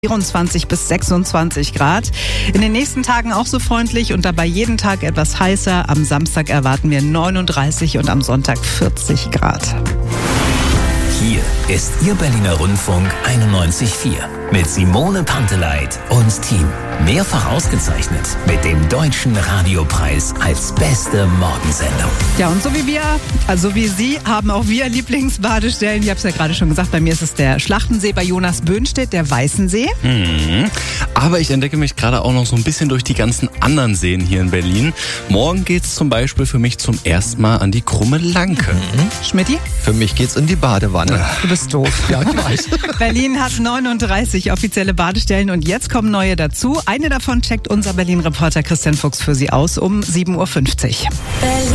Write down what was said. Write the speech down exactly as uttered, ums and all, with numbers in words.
vierundzwanzig bis sechsundzwanzig Grad. In den nächsten Tagen auch so freundlich und dabei jeden Tag etwas heißer. Am Samstag erwarten wir neununddreißig und am Sonntag vierzig Grad. Hier ist Ihr Berliner Rundfunk einundneunzig Komma vier mit Simone Panteleit und Team. Mehrfach ausgezeichnet mit dem Deutschen Radiopreis als beste Morgensendung. Ja, und so wie wir, also wie Sie, haben auch wir Lieblingsbadestellen. Ich habe es ja gerade schon gesagt, bei mir ist es der Schlachtensee, bei Jonas Böhnstedt der Weißensee. Mhm. Aber ich entdecke mich gerade auch noch so ein bisschen durch die ganzen anderen Seen hier in Berlin. Morgen geht's zum Beispiel für mich zum ersten Mal an die Krumme Lanke. Mhm. Schmidti? Für mich geht's in die Badewanne. Du bist doof. Ja, ich weiß. Berlin hat neununddreißig offizielle Badestellen und jetzt kommen neue dazu. Eine davon checkt unser Berlin-Reporter Christian Fuchs für Sie aus um sieben Uhr fünfzig.